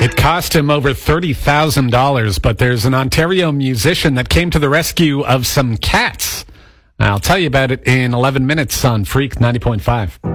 It cost him over $30,000, but there's an Ontario musician that came to the rescue of some cats. I'll tell you about it in 11 minutes on Freak 90.5.